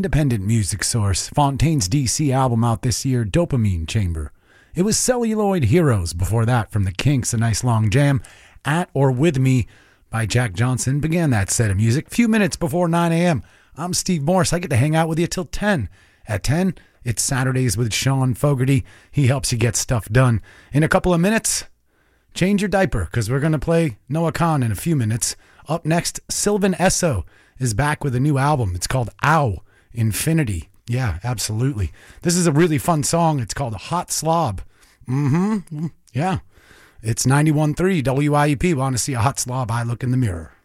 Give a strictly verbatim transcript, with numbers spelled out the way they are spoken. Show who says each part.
Speaker 1: Independent music source, Fontaine's D C album out this year, Dopamine Chamber. It was Celluloid Heroes before that from the Kinks, a nice long jam. At or With Me by Jack Johnson began that set of music. Few minutes before nine a.m. I'm Steve Morse. I get to hang out with you till ten. At ten, it's Saturdays with Sean Fogarty. He helps you get stuff done. In a couple of minutes, change your diaper because we're going to play Noah Kahan in a few minutes. Up next, Sylvan Esso is back with a new album. It's called Ow. Infinity. Yeah, absolutely. This is a really fun song. It's called Hot Slob. Mm-hmm. Yeah. It's ninety-one point three W I U P. Want to see a hot slob? I look in the mirror.